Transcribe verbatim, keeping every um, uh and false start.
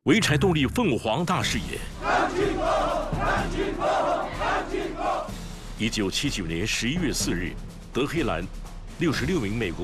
潍柴动力凤凰大视野。一九七九年十一月四日，德黑兰六十六名美国